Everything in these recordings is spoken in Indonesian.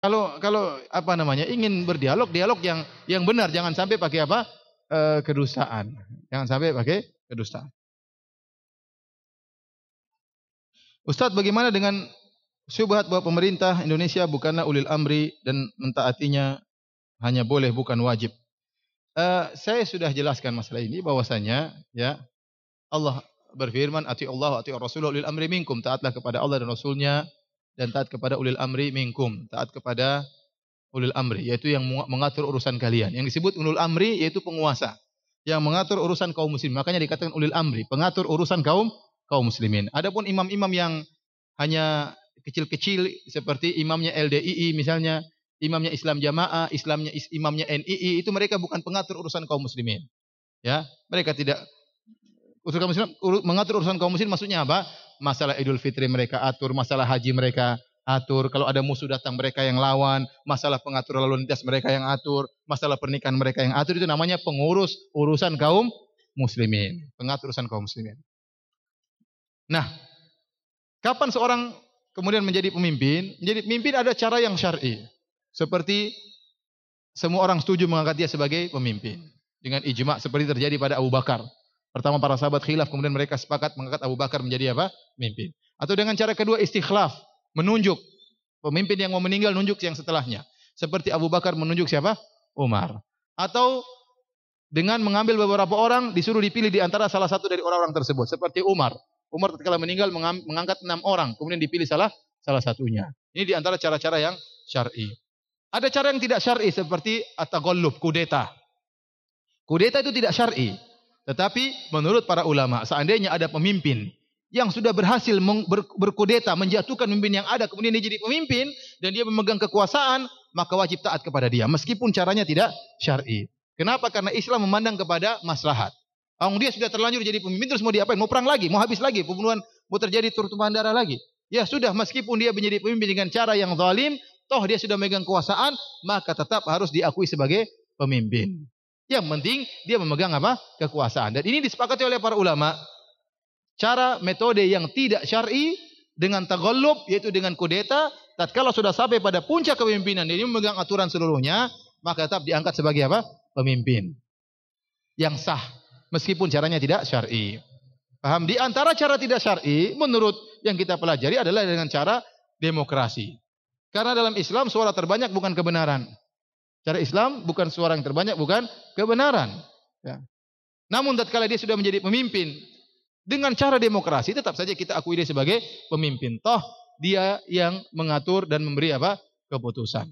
Kalau apa namanya, ingin berdialog, dialog yang benar, jangan sampai pakai apa? Kedustaan. Jangan sampai pakai kedustaan. Ustadz, bagaimana dengan syubhat bahwa pemerintah Indonesia bukanlah ulil amri dan mentaatinya hanya boleh bukan wajib? Saya sudah jelaskan masalah ini bahwasanya ya Allah berfirman, ati Allah, ati Rasulullah ulil amri minkum, taatlah kepada Allah dan Rasulnya dan taat kepada ulil amri minkum, taat kepada ulil amri, yaitu yang mengatur urusan kalian. Yang disebut ulil amri yaitu penguasa yang mengatur urusan kaum muslimin. Makanya dikatakan ulil amri, pengatur urusan kaum muslimin. Adapun imam-imam yang hanya kecil-kecil seperti imamnya LDII misalnya, imamnya Islam Jamaah, imamnya NII, itu mereka bukan pengatur urusan kaum muslimin. Ya, mereka tidak mengatur urusan kaum muslimin. Maksudnya apa? Masalah Idul Fitri mereka atur, masalah haji mereka atur, kalau ada musuh datang mereka yang lawan, masalah pengatur lalu lintas mereka yang atur, masalah pernikahan mereka yang atur, itu namanya pengurus urusan kaum muslimin, pengatur urusan kaum muslimin. Nah, kapan seorang kemudian menjadi pemimpin? Menjadi pemimpin ada cara yang syar'i. Seperti semua orang setuju mengangkat dia sebagai pemimpin dengan ijma' seperti terjadi pada Abu Bakar. Pertama para sahabat khilaf, kemudian mereka sepakat mengangkat Abu Bakar menjadi apa? Pemimpin. Atau dengan cara kedua istikhlaf, menunjuk pemimpin yang mau meninggal, nunjuk yang setelahnya. Seperti Abu Bakar menunjuk siapa? Umar. Atau dengan mengambil beberapa orang disuruh dipilih di antara salah satu dari orang-orang tersebut. Seperti Umar. Umar ketika meninggal mengangkat 6 orang, kemudian dipilih salah satunya. Ini di antara cara-cara yang syar'i. Ada cara yang tidak syar'i seperti at-taghallub, kudeta. Kudeta itu tidak syar'i. Tetapi menurut para ulama, seandainya ada pemimpin yang sudah berhasil berkudeta, menjatuhkan pemimpin yang ada, kemudian dia jadi pemimpin dan dia memegang kekuasaan, maka wajib taat kepada dia meskipun caranya tidak syar'i. Kenapa? Karena Islam memandang kepada maslahat. Dia sudah terlanjur jadi pemimpin, terus mau diapain? Mau perang lagi, mau habis lagi, pembunuhan, mau terjadi tumpahan darah lagi. Ya sudah, meskipun dia menjadi pemimpin dengan cara yang zalim, toh dia sudah memegang kekuasaan, maka tetap harus diakui sebagai pemimpin. Yang penting dia memegang apa? Kekuasaan. Dan ini disepakati oleh para ulama. Cara metode yang tidak syar'i dengan taghallub, yaitu dengan kudeta, tatkala sudah sampai pada puncak kepemimpinan, dia memegang aturan seluruhnya, maka tetap diangkat sebagai apa? Pemimpin yang sah, meskipun caranya tidak syar'i. Paham? Di antara cara tidak syar'i, menurut yang kita pelajari adalah dengan cara demokrasi. Karena dalam Islam suara terbanyak bukan kebenaran. Cara Islam bukan suara yang terbanyak, bukan kebenaran. Ya. Namun tatkala dia sudah menjadi pemimpin dengan cara demokrasi, tetap saja kita akui dia sebagai pemimpin. Toh dia yang mengatur dan memberi apa? Keputusan.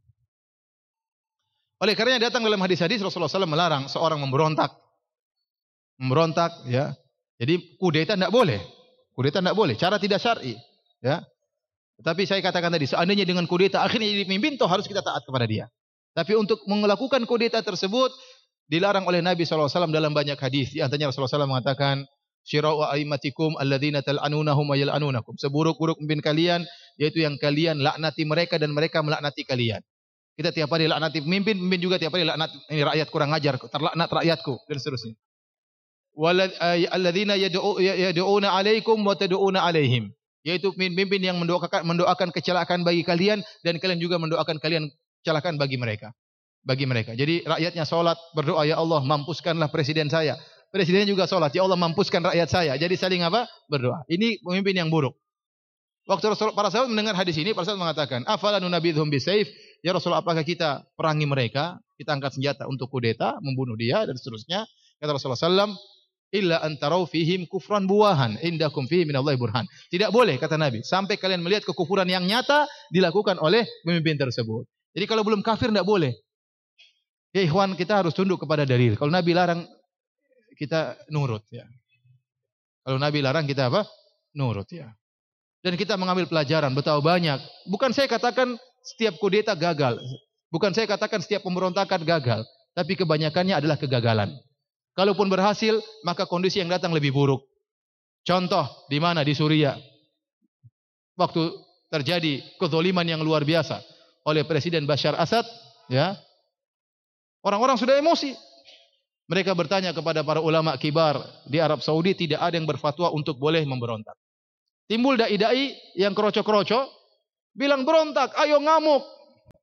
Oleh karenanya datang dalam hadis-hadis Rasulullah SAW melarang seorang memberontak. Memberontak, ya. Jadi kudeta tidak boleh. Kudeta tidak boleh. Cara tidak syar'i. Ya. Tetapi saya katakan tadi, seandainya dengan kudeta akhirnya jadi pemimpin, toh harus kita taat kepada dia. Tapi untuk melakukan kudeta tersebut dilarang oleh Nabi SAW dalam banyak hadis. Di antaranya Rasulullah SAW mengatakan, syira'u a'immatikum alladhina tal'anunahum wa yal'anunakum. Seburuk-buruk pemimpin kalian, yaitu yang kalian laknati mereka dan mereka melaknati kalian. Kita tiap hari laknati pemimpin, pemimpin juga tiap hari laknat, ini rakyat kurang ajar, terlaknat rakyatku, dan seterusnya. Alladzina yad'una 'alaikum wa tad'una 'alaihim. Yaitu pemimpin yang mendoakan kecelakaan bagi kalian dan kalian juga mendoakan kalian kecelakaan bagi mereka. Jadi rakyatnya salat, berdoa, ya Allah mampuskanlah presiden saya. Presidennya juga salat, ya Allah mampuskan rakyat saya. Jadi saling apa? Berdoa. Ini pemimpin yang buruk. Waktu para sahabat mendengar hadis ini, para sahabat mengatakan, afala nunabidhum bisayf? Ya Rasulullah, apakah kita perangi mereka? Kita angkat senjata untuk kudeta, membunuh dia dan seterusnya. Kata Rasulullah sallallahu alaihi wasallam, illa antarau fihim kufran buwahan indakum fihi minallahi burhan. Tidak boleh, kata Nabi, sampai kalian melihat kekufuran yang nyata dilakukan oleh pemimpin tersebut. Jadi kalau belum kafir tidak boleh. Ya ikhwan, kita harus tunduk kepada dalil. Kalau Nabi larang, kita nurut, ya. Kalau Nabi larang, kita apa? Nurut, ya. Dan kita mengambil pelajaran betapa banyak. Bukan saya katakan setiap kudeta gagal. Bukan saya katakan setiap pemberontakan gagal. Tapi kebanyakannya adalah kegagalan. Kalaupun berhasil, maka kondisi yang datang lebih buruk. Contoh, di mana? Di Suriah. Waktu terjadi kezaliman yang luar biasa oleh Presiden Bashar Assad, ya. Orang-orang sudah emosi. Mereka bertanya kepada para ulama kibar di Arab Saudi, tidak ada yang berfatwa untuk boleh memberontak. Timbul dai-dai yang kroco-kroco, bilang berontak, ayo ngamuk.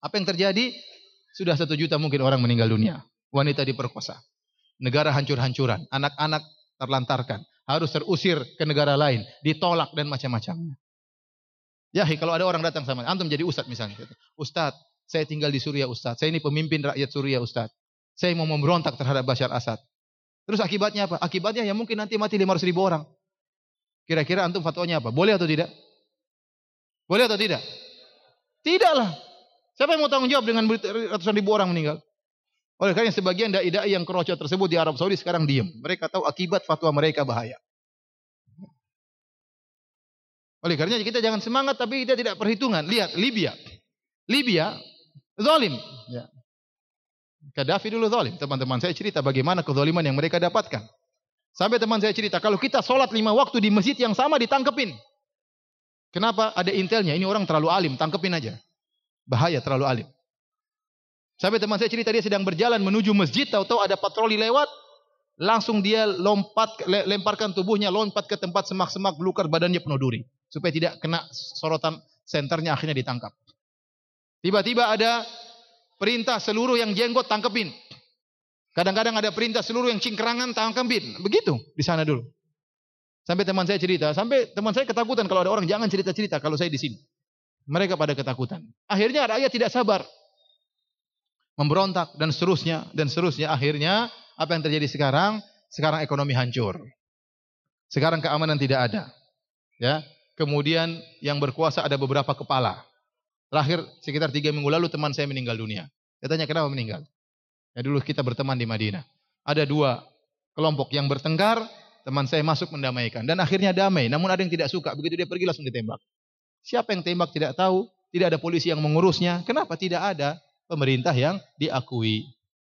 Apa yang terjadi? Sudah 1 juta mungkin orang meninggal dunia. Wanita diperkosa. Negara hancur-hancuran. Anak-anak terlantarkan. Harus terusir ke negara lain. Ditolak dan macam-macamnya. Ya, kalau ada orang datang sama antum jadi ustadz misalnya. Ustadz, saya tinggal di Suriah ustadz. Saya ini pemimpin rakyat Suriah ustadz. Saya mau memberontak terhadap Bashar Assad. Terus akibatnya apa? Akibatnya ya mungkin nanti mati 500.000 orang. Kira-kira antum fatwanya apa? Boleh atau tidak? Boleh atau tidak? Tidaklah. Siapa yang mau tanggung jawab dengan ratusan ribu orang meninggal? Oleh karena sebagian dai-dai yang keroco tersebut di Arab Saudi sekarang diam. Mereka tahu akibat fatwa mereka bahaya. Oleh karena kita jangan semangat tapi kita tidak perhitungan. Lihat Libya. Libya zalim. Ya. Gaddafi dulu zalim. Teman-teman saya cerita bagaimana kezaliman yang mereka dapatkan. Sampai teman saya cerita, kalau kita sholat 5 waktu di masjid yang sama ditangkepin. Kenapa? Ada intelnya. Ini orang terlalu alim, tangkepin aja. Bahaya terlalu alim. Sampai teman saya cerita dia sedang berjalan menuju masjid, tahu-tahu ada patroli lewat, langsung dia lemparkan tubuhnya, lompat ke tempat semak-semak, belukar badannya penuh duri, supaya tidak kena sorotan senternya, akhirnya ditangkap. Tiba-tiba ada perintah seluruh yang jenggot tangkepin. Kadang-kadang ada perintah seluruh yang cingkrangan tangkepin. Begitu di sana dulu. Sampai teman saya cerita, sampai teman saya ketakutan kalau ada orang jangan cerita-cerita kalau saya di sini. Mereka pada ketakutan. Akhirnya rakyat tidak sabar. Memberontak dan seterusnya dan seterusnya. Akhirnya apa yang terjadi sekarang? Sekarang ekonomi hancur. Sekarang keamanan tidak ada. Ya. Kemudian yang berkuasa ada beberapa kepala. Terakhir sekitar 3 minggu lalu teman saya meninggal dunia. Saya tanya kenapa meninggal? Ya dulu kita berteman di Madinah. Ada 2 kelompok yang bertengkar. Teman saya masuk mendamaikan dan akhirnya damai. Namun ada yang tidak suka. Begitu dia pergi langsung ditembak. Siapa yang tembak tidak tahu. Tidak ada polisi yang mengurusnya. Kenapa? Tidak ada pemerintah yang diakui.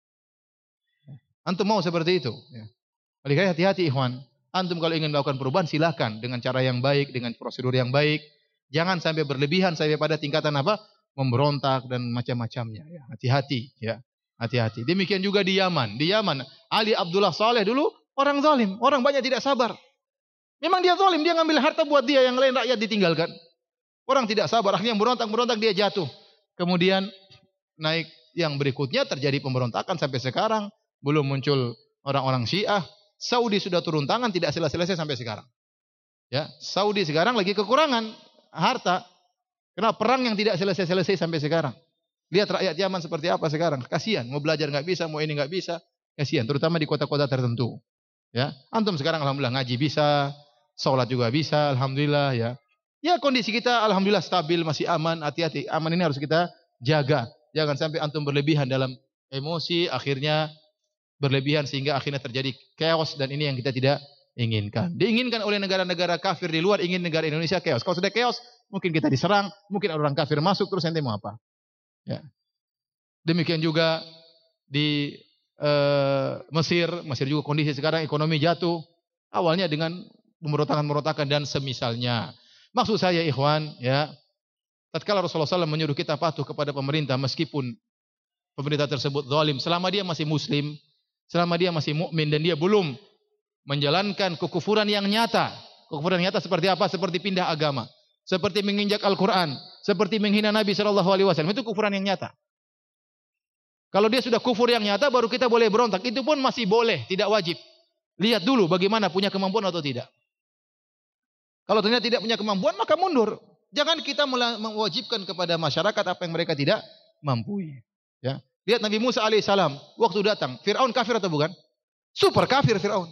Antum mau seperti itu? Ya. Oleh karena hati-hati ikhwan. Antum kalau ingin melakukan perubahan silakan dengan cara yang baik, dengan prosedur yang baik. Jangan sampai berlebihan sampai pada tingkatan apa? Memberontak dan macam-macamnya. Ya. Hati-hati. Ya. Hati-hati. Demikian juga di Yaman. Di Yaman Ali Abdullah Saleh dulu orang zalim. Orang banyak tidak sabar. Memang dia zalim. Dia ngambil harta buat dia, yang lain rakyat ditinggalkan. Orang tidak sabar. Akhirnya berontak-berontak dia jatuh. Kemudian naik yang berikutnya terjadi pemberontakan sampai sekarang. Belum muncul orang-orang Syiah. Saudi sudah turun tangan tidak selesai-selesai sampai sekarang. Ya, Saudi sekarang lagi kekurangan harta. Karena perang yang tidak selesai-selesai sampai sekarang. Lihat rakyat Yaman seperti apa sekarang. Kasihan, mau belajar nggak bisa, mau ini nggak bisa. Kasihan, terutama di kota-kota tertentu. Ya, antum sekarang alhamdulillah ngaji bisa, sholat juga bisa, alhamdulillah ya. Ya kondisi kita alhamdulillah stabil, masih aman, hati-hati. Aman ini harus kita jaga. Jangan sampai antum berlebihan dalam emosi, akhirnya berlebihan sehingga akhirnya terjadi chaos dan ini yang kita tidak inginkan. Diinginkan oleh negara-negara kafir di luar, ingin negara Indonesia chaos. Kalau sudah chaos, mungkin kita diserang, mungkin orang kafir masuk, terus nanti mau apa? Ya. Demikian juga di Mesir juga kondisi sekarang ekonomi jatuh. Awalnya dengan pemberontakan-pemberontakan dan semisalnya. Maksud saya ikhwan, ya, tatkala Rasulullah SAW menyuruh kita patuh kepada pemerintah meskipun pemerintah tersebut zalim, selama dia masih muslim, selama dia masih mukmin dan dia belum menjalankan kekufuran yang nyata. Kekufuran nyata seperti apa? Seperti pindah agama, seperti menginjak Al-Qur'an, seperti menghina Nabi SAW. Itu kekufuran yang nyata. Kalau dia sudah kufur yang nyata baru kita boleh berontak. Itu pun masih boleh, tidak wajib. Lihat dulu bagaimana punya kemampuan atau tidak. Kalau ternyata tidak punya kemampuan maka mundur. Jangan kita mewajibkan kepada masyarakat apa yang mereka tidak mampu. Ya. Lihat Nabi Musa alaihissalam waktu datang, Fir'aun kafir atau bukan? Super kafir Fir'aun.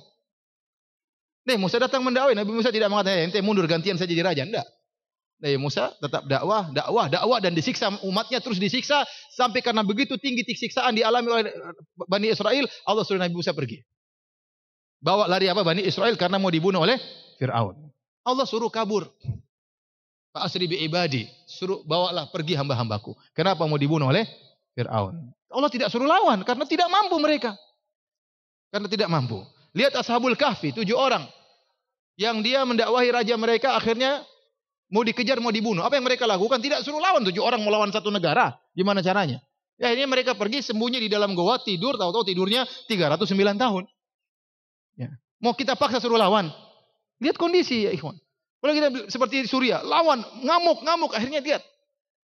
Nih Musa datang mendakwai, Nabi Musa tidak mengatakan ente mundur gantian saya jadi raja, enggak. Nabi Musa tetap dakwah dan disiksa umatnya terus disiksa sampai karena begitu tinggi siksaan dialami oleh Bani Israel, Allah suruh Nabi Musa pergi. Bawa lari apa Bani Israel karena mau dibunuh oleh Fir'aun. Allah suruh kabur. Fa asri bi ibadi, suruh bawalah pergi hamba-hambaku. Kenapa mau dibunuh oleh Fir'aun? Allah tidak suruh lawan karena tidak mampu mereka. Karena tidak mampu. Lihat Ashabul Kahfi, 7 orang yang dia mendakwahi raja mereka akhirnya mau dikejar, mau dibunuh. Apa yang mereka lakukan? Tidak suruh lawan 7 orang melawan satu negara. Gimana caranya? Ya ini mereka pergi sembunyi di dalam goa, tidur, tahu-tahu tidurnya 309 tahun. Ya. Mau kita paksa suruh lawan? Lihat kondisi ya ikhwan. Kalau kita seperti Suriah, lawan, ngamuk, akhirnya lihat.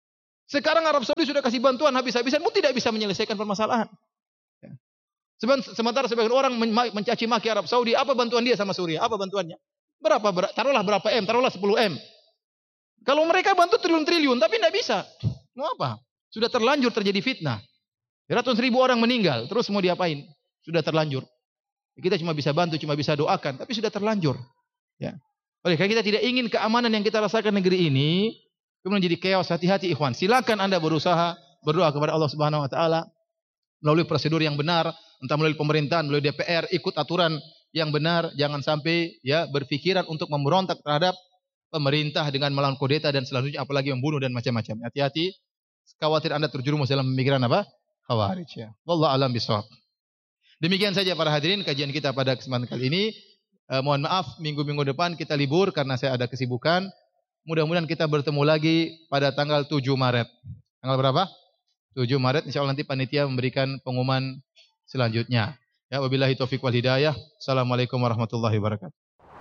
Sekarang Arab Saudi sudah kasih bantuan habis-habisan, mu tidak bisa menyelesaikan permasalahan. Ya. Sementara sebagian orang mencaci maki Arab Saudi, apa bantuan dia sama Suriah? Apa bantuannya? Taruhlah berapa M, taruhlah 10 M. Kalau mereka bantu triliun-triliun, tapi tidak bisa. Mau apa? Sudah terlanjur terjadi fitnah. Ratusan ribu orang meninggal, terus mau diapain? Sudah terlanjur. Kita cuma bisa bantu, cuma bisa doakan, tapi sudah terlanjur. Ya. Oleh karena kita tidak ingin keamanan yang kita rasakan negeri ini kemudian jadi chaos. Hati-hati ikhwan. Silakan Anda berusaha berdoa kepada Allah Subhanahu wa taala melalui prosedur yang benar, entah melalui pemerintahan, melalui DPR, ikut aturan yang benar, jangan sampai ya berpikiran untuk memberontak terhadap pemerintah dengan melawan kudeta dan selanjutnya apalagi membunuh dan macam-macam. Hati-hati, khawatir Anda terjerumus dalam pemikiran apa? Khawarij ya. Wallahu alam bishawab. Demikian saja para hadirin kajian kita pada kesempatan kali ini. Mohon maaf minggu-minggu depan kita libur karena saya ada kesibukan. Mudah-mudahan kita bertemu lagi pada tanggal 7 Maret. Tanggal berapa? 7 Maret insyaallah nanti panitia memberikan pengumuman selanjutnya. Ya, wabillahi taufik wal hidayah. Assalamualaikum warahmatullahi wabarakatuh.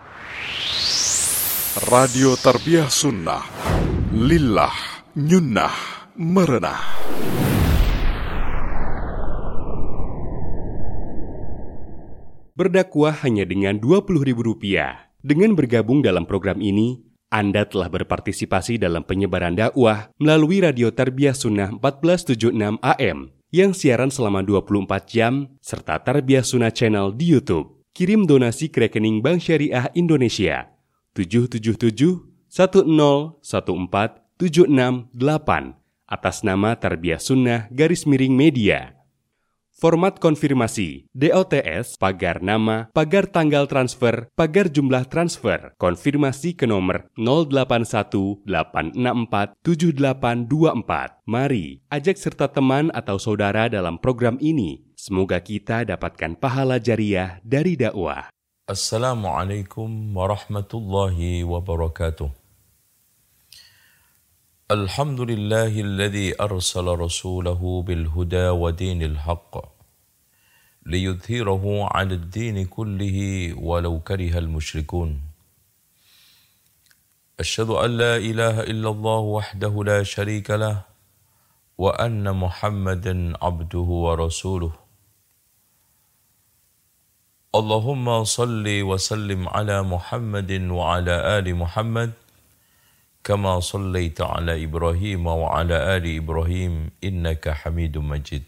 Radio Tarbiyah Sunnah. Lillah nyunnah merenah. Berdakwah hanya dengan Rp20.000. Dengan bergabung dalam program ini, Anda telah berpartisipasi dalam penyebaran dakwah melalui Radio Tarbiyah Sunnah 1476 AM yang siaran selama 24 jam serta Tarbiyah Sunnah Channel di YouTube. Kirim donasi ke rekening Bank Syariah Indonesia 777-1014-768 atas nama Tarbiyah Sunnah _media. Format konfirmasi, DOTS, pagar nama, pagar tanggal transfer, pagar jumlah transfer, konfirmasi ke nomor 0818647824. Mari, ajak serta teman atau saudara dalam program ini. Semoga kita dapatkan pahala jariah dari dakwah. Assalamualaikum warahmatullahi wabarakatuh. Alhamdulillahilladzi arsala rasulahu bil huda wa dinil haqq liyudhhirahu 'alad dini kullihi walau karihal musyrikun. Asyhadu an la ilaha illallah wahdahu la syarika lah wa anna Muhammadan 'abduhu wa rasuluh. Allahumma salli wa sallim ala Muhammadin wa ala ali Muhammad kama sallaita ala Ibrahim wa ala ali Ibrahim innaka Hamidum Majid.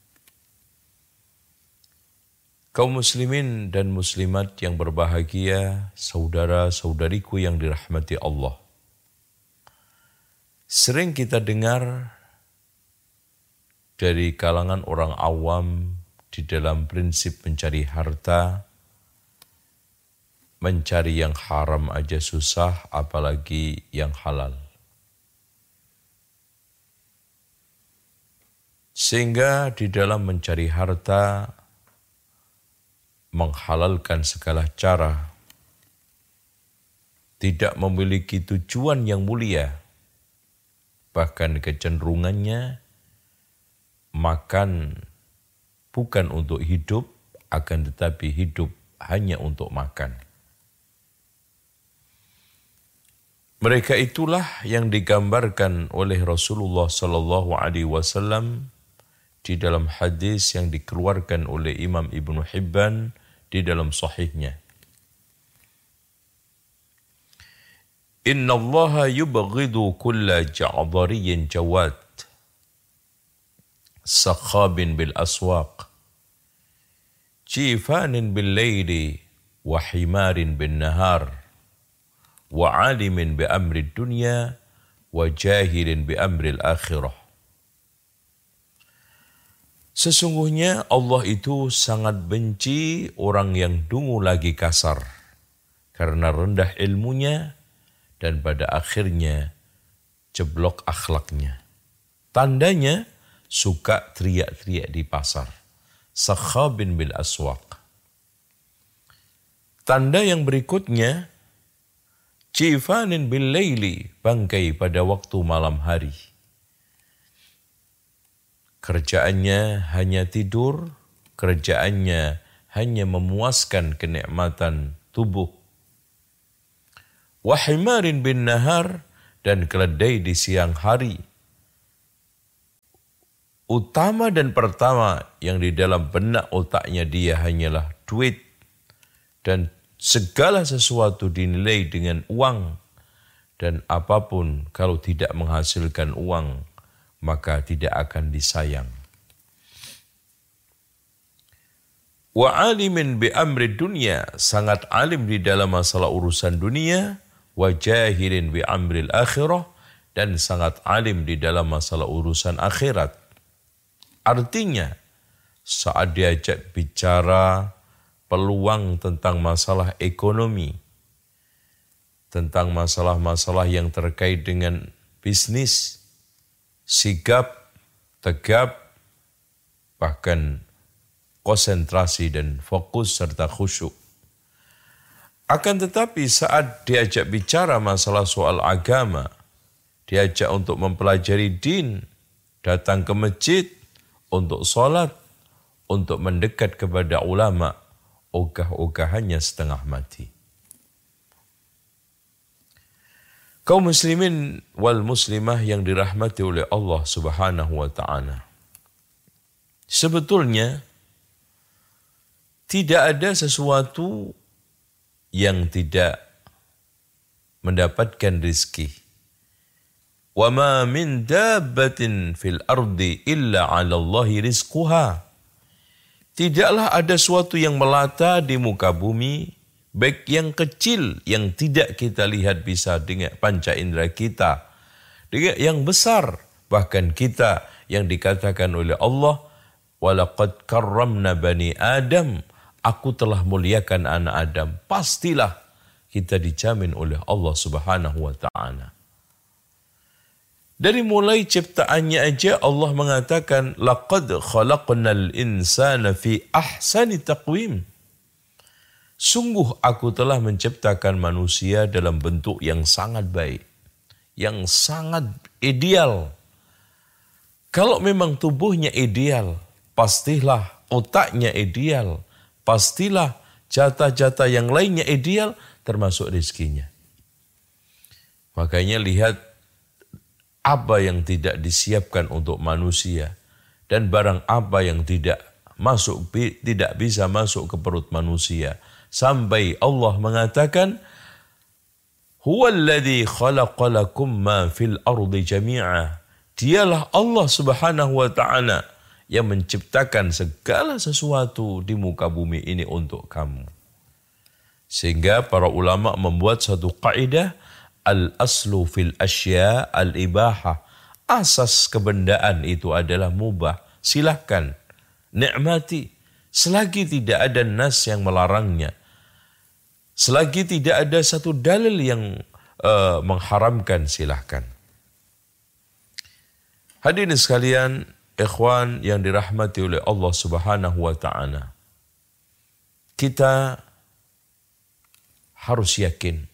Kaum muslimin dan muslimat yang berbahagia, saudara-saudariku yang dirahmati Allah. Sering kita dengar dari kalangan orang awam di dalam prinsip mencari harta, mencari yang haram aja susah, apalagi yang halal. Sehingga di dalam mencari harta, menghalalkan segala cara, tidak memiliki tujuan yang mulia, bahkan kecenderungannya makan bukan untuk hidup, akan tetapi hidup hanya untuk makan. Mereka itulah yang digambarkan oleh Rasulullah sallallahu alaihi wasallam di dalam hadis yang dikeluarkan oleh Imam Ibnu Hibban di dalam sahihnya. Inna Allaha yubghidu kulla ja'dhariyyin jawad sakhabin bil aswaq jifanin bil layli wa himarin bin nahar wa alimin bi amri dunya wa jahilin bi amri al-akhirah. Sesungguhnya Allah itu sangat benci orang yang dungu lagi kasar karena rendah ilmunya dan pada akhirnya jeblok akhlaknya. Tandanya suka teriak-teriak di pasar. Sakhabin bil aswaq. Tanda yang berikutnya, jifanin bil laili, bangkai pada waktu malam hari. Kerjaannya hanya tidur, kerjaannya hanya memuaskan kenikmatan tubuh. Wahimarin bin nahar, dan keledai di siang hari. utama dan pertama yang di dalam benak otaknya dia hanyalah duit, dan segala sesuatu dinilai dengan uang, dan apapun kalau tidak menghasilkan uang maka tidak akan disayang. Wa alimin bi amri dunia, sangat alim di dalam masalah urusan dunia. Wa jahilin bi amril akhirah, dan sangat alim di dalam masalah urusan akhirat. Artinya, saat diajak bicara peluang tentang masalah ekonomi, tentang masalah-masalah yang terkait dengan bisnis, sigap, tegap, bahkan konsentrasi dan fokus serta khusyuk. Akan tetapi saat diajak bicara masalah soal agama, diajak untuk mempelajari din, datang ke masjid, untuk sholat, untuk mendekat kepada ulama, ogah-ogahannya setengah mati. Kaum muslimin wal muslimah yang dirahmati oleh Allah Subhanahu wa ta'ala. Sebetulnya tidak ada sesuatu yang tidak mendapatkan rizki. Wa ma min dabbatin fil ardi illa 'ala Allahi rizquha. Tidaklah ada sesuatu yang melata di muka bumi, baik yang kecil yang tidak kita lihat bisa dengan panca indera kita, dengan yang besar bahkan kita yang dikatakan oleh Allah, walaqad karramna bani Adam, aku telah muliakan anak Adam. Pastilah kita dijamin oleh Allah Subhanahu wa ta'ala. Dari mulai ciptaannya aja Allah mengatakan, laqad khalaqnal insana fi ahsani taqwim. Sungguh aku telah menciptakan manusia dalam bentuk yang sangat baik, yang sangat ideal. Kalau memang tubuhnya ideal, pastilah otaknya ideal, pastilah jatah-jatah yang lainnya ideal, termasuk rezekinya. Makanya lihat apa yang tidak disiapkan untuk manusia dan barang apa yang tidak bisa masuk ke perut manusia. Sampai Allah mengatakan, Huwallazi khalaqa lakum ma fil ardi jami'a. Dialah Allah Subhanahu wa ta'ala yang menciptakan segala sesuatu di muka bumi ini untuk kamu. Sehingga para ulama membuat satu kaidah, al-aslu fil asya al-ibahah. Asas kebendaan itu adalah mubah. Silahkan, nikmati. Selagi tidak ada nas yang melarangnya. Selagi tidak ada satu dalil yang mengharamkan, silahkan. Hadirin sekalian, ikhwan yang dirahmati oleh Allah Subhanahu wa ta'ala. Kita harus yakin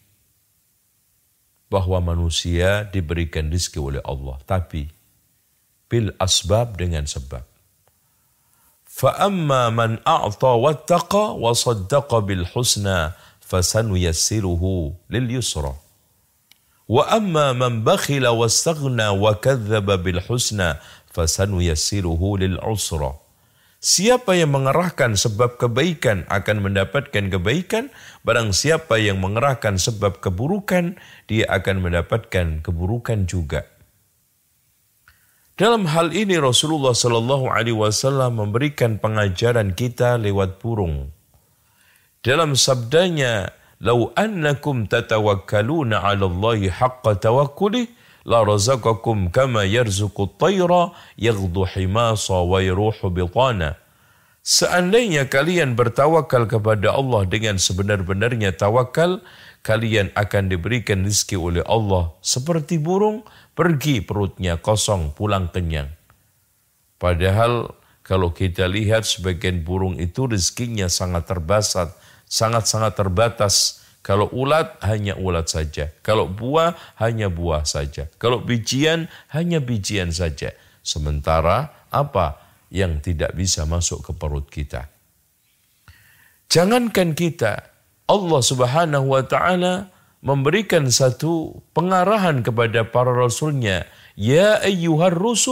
bahwa manusia diberikan rezeki oleh Allah, tapi bil asbab, dengan sebab. Fa amma man a'ta wattaqa wa saddaqa bil husna fasanuyassiruhu lil yusra. Wa amma man bakhila wastaghna wa kadzdzaba bil husna fasanuyassiruhu lil usra. Siapa yang mengerahkan sebab kebaikan akan mendapatkan kebaikan, barang siapa yang mengerahkan sebab keburukan, dia akan mendapatkan keburukan juga. Dalam hal ini Rasulullah sallallahu alaihi wasallam memberikan pengajaran kita lewat burung. Dalam sabdanya, "Lau annakum tatawakkaluna 'ala Allahi haqqa tawakkulih, la razaqakum kama yarzuqu at-tayra yaghdu himasa wa yaruhu bitana." Seandainya kalian bertawakal kepada Allah dengan sebenar-benarnya tawakal, kalian akan diberikan rezeki oleh Allah seperti burung, pergi perutnya kosong, pulang kenyang. Padahal kalau kita lihat sebagian burung itu rezekinya sangat terbatas, sangat-sangat terbatas. Kalau ulat hanya ulat saja, kalau buah hanya buah saja, kalau bijian hanya bijian saja. Sementara apa yang tidak bisa masuk ke perut kita? Jangankan kita, Allah Subhanahu wa ta'ala memberikan satu pengarahan kepada para rasulnya. Ya ayyuhar rusul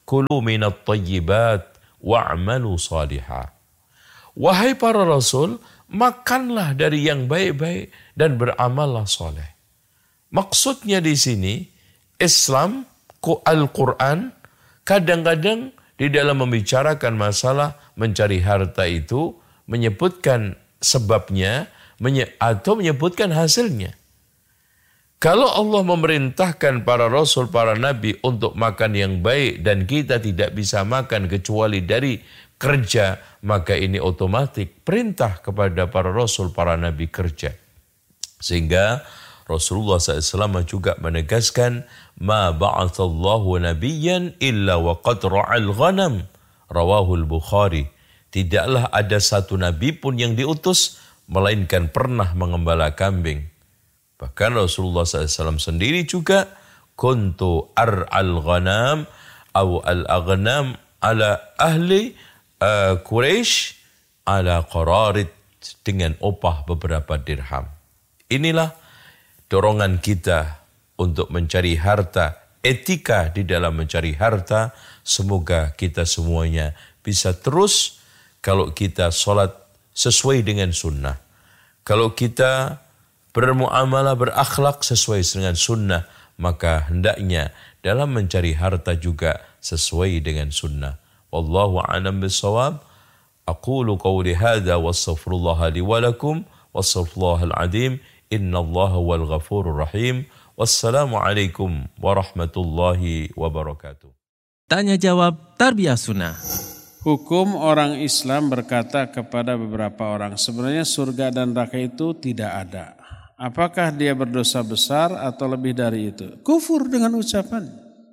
kulu minat thayyibat wa'malu salihah. Wahai para rasul, makanlah dari yang baik-baik dan beramallah soleh. Maksudnya di sini, Islam, Al-Quran, kadang-kadang di dalam membicarakan masalah mencari harta itu, menyebutkan sebabnya, atau menyebutkan hasilnya. Kalau Allah memerintahkan para rasul, para nabi untuk makan yang baik dan kita tidak bisa makan kecuali dari kerja, maka ini otomatis perintah kepada para rasul, para nabi kerja. Sehingga Rasulullah SAW juga menegaskan, ma ba'athallahu nabiyyan illa wa qad ra'al ghanam, rawahul Bukhari. Tidaklah ada satu nabi pun yang diutus melainkan pernah mengembala kambing. Bahkan Rasulullah SAW sendiri juga kuntu ar'al ghanam atau al-aghnam ala ahli Quraisy ala qararid, dengan upah beberapa dirham. Inilah dorongan kita untuk mencari harta, etika di dalam mencari harta. Semoga kita semuanya bisa terus, kalau kita sholat sesuai dengan sunnah, kalau kita bermuamalah, berakhlak sesuai dengan sunnah, maka hendaknya dalam mencari harta juga sesuai dengan sunnah. Wallahu a'lam bissawab. Aqulu qawli hadza wastaghfirullah li wa lakum wastaghfirullahal azim. Innallaha wal ghafurur rahim. Wassalamu alaikum warahmatullahi wabarakatuh. Tanya jawab Tarbiyah Sunnah. Hukum orang Islam berkata kepada beberapa orang, sebenarnya surga dan neraka itu tidak ada. Apakah dia berdosa besar atau lebih dari itu? Kufur dengan ucapan.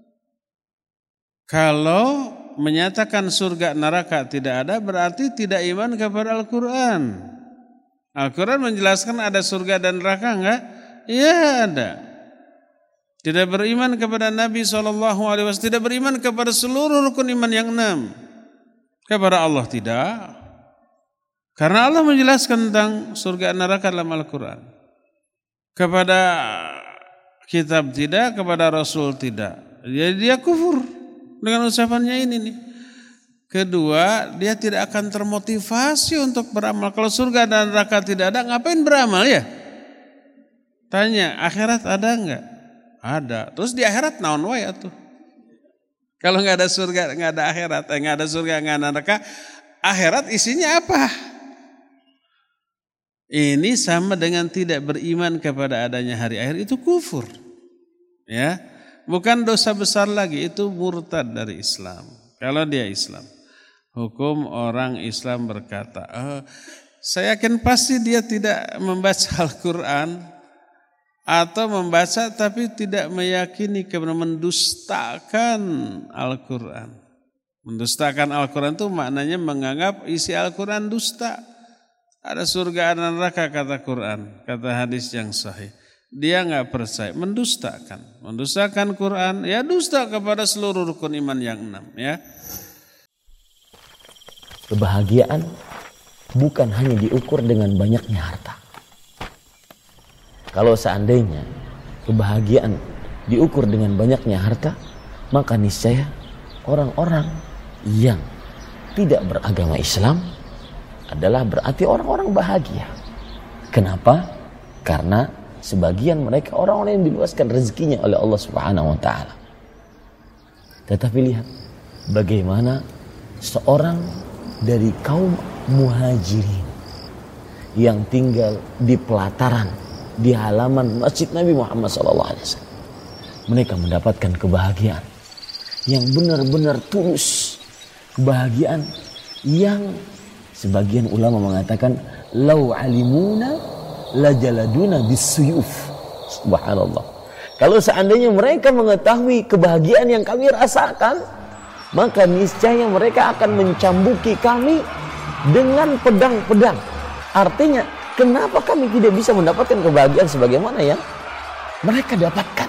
Kalau menyatakan surga neraka tidak ada, berarti tidak iman kepada Al-Quran. Al-Quran menjelaskan ada surga dan neraka enggak? Ya ada. Tidak beriman kepada Nabi SAW, tidak beriman kepada seluruh rukun iman yang 6. Kepada Allah tidak. Karena Allah menjelaskan tentang surga dan neraka dalam Al-Quran. Kepada kitab tidak, kepada Rasul tidak. Jadi dia kufur dengan ucapannya ini nih. Kedua, dia tidak akan termotivasi untuk beramal. Kalau surga dan neraka tidak ada, ngapain beramal ya? Tanya, akhirat ada enggak? Ada. Terus di akhirat naon wae atuh? Kalau enggak ada surga, enggak ada akhirat, enggak ada surga, enggak ada neraka, akhirat isinya apa? Ini sama dengan tidak beriman kepada adanya hari akhir, itu kufur. Ya. Bukan dosa besar lagi, itu murtad dari Islam. Kalau dia Islam. Hukum orang Islam berkata, saya yakin pasti dia tidak membaca Al-Quran atau membaca tapi tidak meyakini kebenaran, mendustakan Al-Quran. Mendustakan Al-Quran itu maknanya menganggap isi Al-Quran dusta. Ada surga dan neraka kata Quran, kata hadis yang sahih. Dia enggak percaya, mendustakan. Mendustakan Quran, ya dusta kepada seluruh rukun iman yang 6 ya. Kebahagiaan bukan hanya diukur dengan banyaknya harta. Kalau seandainya kebahagiaan diukur dengan banyaknya harta, maka niscaya orang-orang yang tidak beragama Islam adalah berarti orang-orang bahagia. Kenapa? Karena sebagian mereka orang-orang yang diluaskan rezekinya oleh Allah Subhanahu wa taala. Tetapi lihat bagaimana seorang dari kaum muhajirin yang tinggal di pelataran, di halaman Masjid Nabi Muhammad SAW. Mereka mendapatkan kebahagiaan yang benar-benar tulus. Kebahagiaan yang sebagian ulama mengatakan lau alimuna lajaladuna bisuyuf. Subhanallah. Kalau seandainya mereka mengetahui kebahagiaan yang kami rasakan, maka niscaya mereka akan mencambuki kami dengan pedang-pedang. Artinya, kenapa kami tidak bisa mendapatkan kebahagiaan sebagaimana yang mereka dapatkan?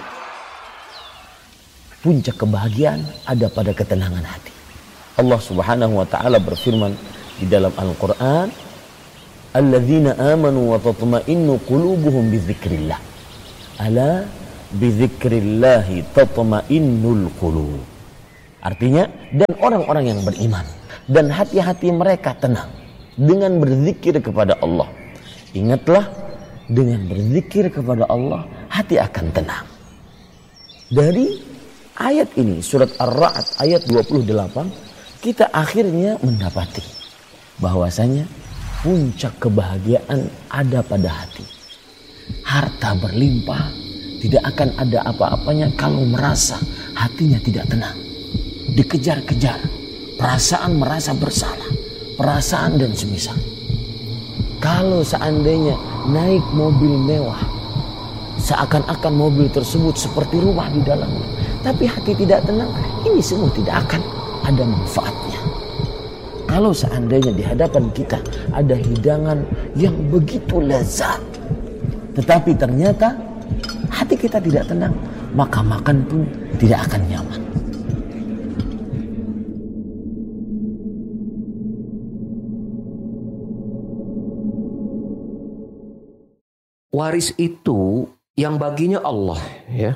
Puncak kebahagiaan ada pada ketenangan hati. Allah Subhanahu wa taala berfirman di dalam Al-Qur'an, "Alladzina amanu wa tatma'innu qulubuhum bidzikrillah." Ala bidzikrillah tatma'innul qulub. Artinya, dan orang-orang yang beriman. Dan hati-hati mereka tenang dengan berzikir kepada Allah. Ingatlah, dengan berzikir kepada Allah, hati akan tenang. Dari ayat ini, surat Ar-Ra'd ayat 28, kita akhirnya mendapati bahwasanya puncak kebahagiaan ada pada hati. Harta berlimpah, tidak akan ada apa-apanya kalau merasa hatinya tidak tenang. Dikejar-kejar, perasaan merasa bersalah, perasaan dan semisal. Kalau seandainya naik mobil mewah, seakan-akan mobil tersebut seperti rumah di dalamnya, tapi hati tidak tenang, ini semua tidak akan ada manfaatnya. Kalau seandainya di hadapan kita ada hidangan yang begitu lezat, tetapi ternyata hati kita tidak tenang, maka makan pun tidak akan nyaman. Waris itu yang baginya Allah, ya.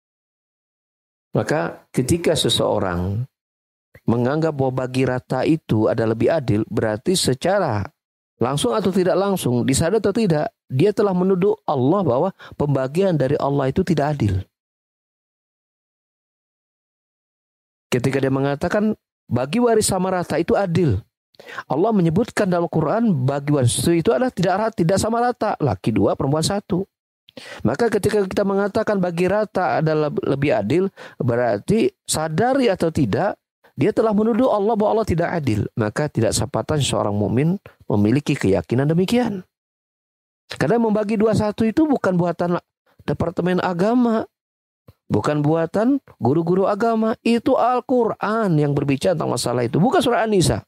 Maka ketika seseorang menganggap bahwa bagi rata itu ada lebih adil, berarti secara langsung atau tidak langsung, disadar atau tidak, dia telah menuduh Allah bahwa pembagian dari Allah itu tidak adil. Ketika dia mengatakan bagi waris sama rata itu adil, Allah menyebutkan dalam Quran bagi waris itu adalah tidak sama rata, laki 2 perempuan 1. Maka ketika kita mengatakan bagi rata adalah lebih adil, berarti sadari atau tidak, dia telah menuduh Allah bahwa Allah tidak adil. Maka tidak sepatutnya seorang mukmin memiliki keyakinan demikian. Karena membagi 2-1 itu bukan buatan Departemen Agama, bukan buatan guru-guru agama. Itu Al-Quran yang berbicara tentang masalah itu, bukan surah An-Nisa.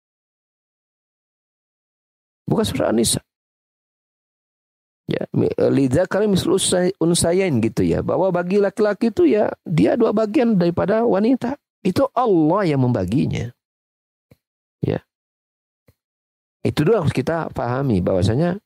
Bukan surah An-Nisa. Ya, lidzakari mislu unsayain gitu ya, bahwa bagi laki-laki itu ya dia 2 bagian daripada wanita. Itu Allah yang membaginya. Ya. Itu dulu harus kita pahami bahwasanya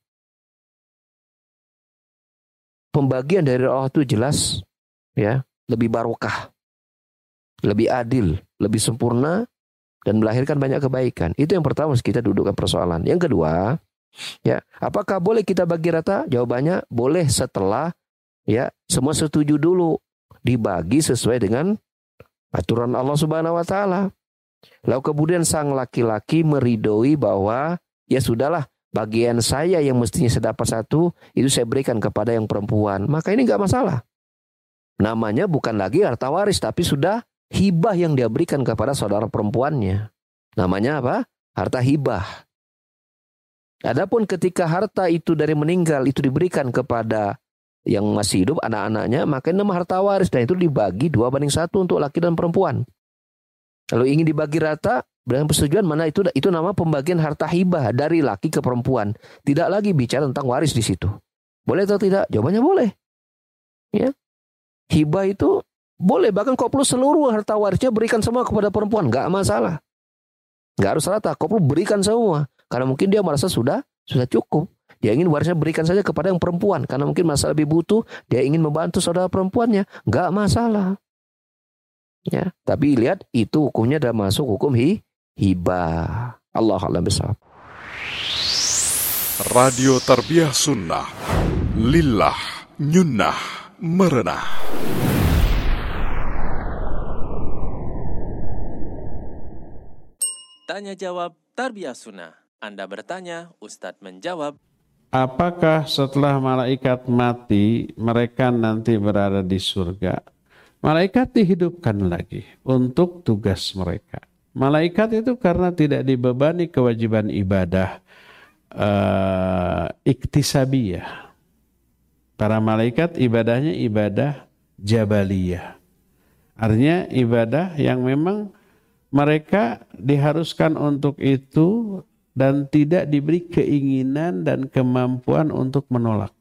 pembagian dari Allah itu jelas ya, lebih barokah, lebih adil, lebih sempurna, dan melahirkan banyak kebaikan. Itu yang pertama kita dudukkan persoalan. Yang kedua, ya, apakah boleh kita bagi rata? Jawabannya boleh setelah ya semua setuju dulu, dibagi sesuai dengan aturan Allah Subhanahu wa taala. Lalu kemudian sang laki-laki meridoi bahwa ya sudahlah, bagian saya yang mestinya saya dapat 1 itu saya berikan kepada yang perempuan. Maka ini enggak masalah. Namanya bukan lagi harta waris, tapi sudah hibah yang dia berikan kepada saudara perempuannya. Namanya apa? Harta hibah. Adapun ketika harta itu dari meninggal itu diberikan kepada yang masih hidup, anak-anaknya, maka ini nama harta waris, dan itu dibagi 2:1 untuk laki dan perempuan. Kalau ingin dibagi rata dengan persetujuan, mana itu nama pembagian harta hibah dari laki ke perempuan. Tidak lagi bicara tentang waris di situ. Boleh atau tidak? Jawabannya boleh. Ya. Hibah itu boleh, bahkan kau perlu seluruh harta warisnya berikan semua kepada perempuan, enggak masalah. Enggak harus rata, kau perlu berikan semua. Karena mungkin dia merasa sudah cukup. Dia ingin warisnya berikan saja kepada yang perempuan. Karena mungkin merasa lebih butuh, dia ingin membantu saudara perempuannya. Enggak masalah. Ya, tapi lihat itu hukumnya dah masuk hukum hibah. Allah a'lam bishawab. Radio Tarbiyah Sunnah, lillah, nyunnah, merenah. Tanya jawab Tarbiyah Sunnah. Anda bertanya, Ustadz menjawab. Apakah setelah malaikat mati, mereka nanti berada di surga? Malaikat dihidupkan lagi untuk tugas mereka. Malaikat itu karena tidak dibebani kewajiban ibadah iktisabiyah. Para malaikat ibadahnya ibadah jabaliyah. Artinya ibadah yang memang mereka diharuskan untuk itu dan tidak diberi keinginan dan kemampuan untuk menolak.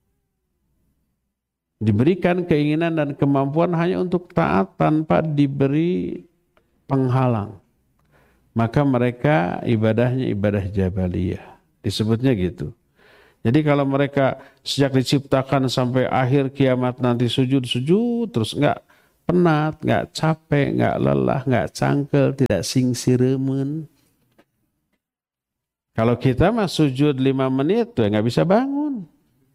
Diberikan keinginan dan kemampuan hanya untuk taat tanpa diberi penghalang. Maka mereka ibadahnya ibadah jabaliyah. Disebutnya gitu. Jadi kalau mereka sejak diciptakan sampai akhir kiamat nanti sujud terus, enggak. penat, nggak capek, nggak lelah, nggak cangkel, tidak singsiremen. Kalau kita mah sujud 5 menit tuh nggak bisa bangun.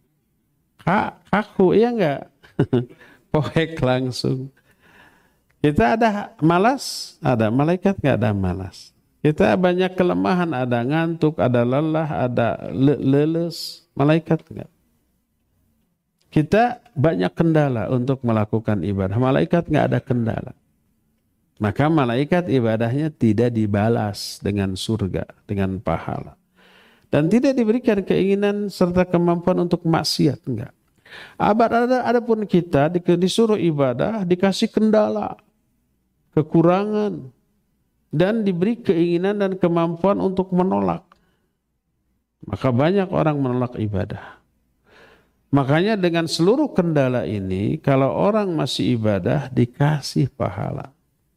Kaku, iya nggak? Poek langsung. Kita ada malas, ada. Malaikat nggak ada malas. Kita banyak kelemahan, ada ngantuk, ada lelah, ada leles. Malaikat nggak. Kita banyak kendala untuk melakukan ibadah. Malaikat nggak ada kendala. Maka malaikat ibadahnya tidak dibalas dengan surga, dengan pahala. Dan tidak diberikan keinginan serta kemampuan untuk maksiat, enggak. Adapun kita disuruh ibadah, dikasih kendala, kekurangan, dan diberi keinginan dan kemampuan untuk menolak. Maka banyak orang menolak ibadah. Makanya dengan seluruh kendala ini, kalau orang masih ibadah, dikasih pahala.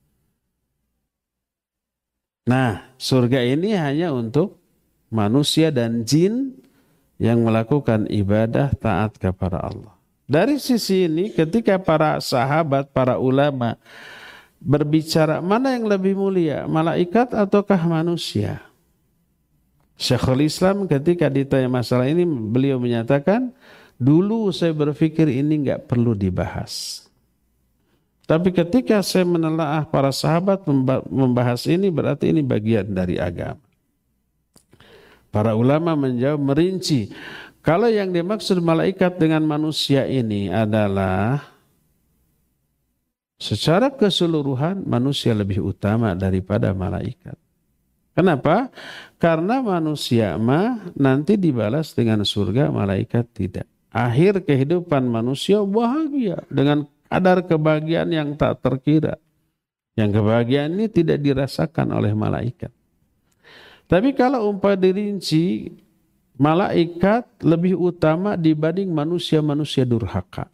Nah, surga ini hanya untuk manusia dan jin yang melakukan ibadah taat kepada Allah. Dari sisi ini, ketika para sahabat, para ulama berbicara mana yang lebih mulia, malaikat ataukah manusia? Syekhul Islam ketika ditanya masalah ini, beliau menyatakan, dulu saya berpikir ini nggak perlu dibahas. Tapi ketika saya menelaah para sahabat membahas ini, berarti ini bagian dari agama. Para ulama menjawab merinci, kalau yang dimaksud malaikat dengan manusia ini adalah secara keseluruhan manusia lebih utama daripada malaikat. Kenapa? Karena manusia mah nanti dibalas dengan surga, malaikat tidak. Akhir kehidupan manusia bahagia dengan kadar kebahagiaan yang tak terkira. Yang kebahagiaan ini tidak dirasakan oleh malaikat. Tapi kalau umpama dirinci, malaikat lebih utama dibanding manusia-manusia durhaka.